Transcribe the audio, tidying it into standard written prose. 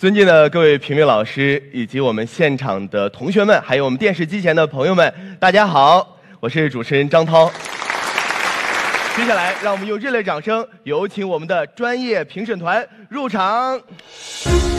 尊敬的各位评委老师，以及我们现场的同学们，还有我们电视机前的朋友们，大家好，我是主持人张涛。接下来，让我们用热烈掌声，有请我们的专业评审团入场。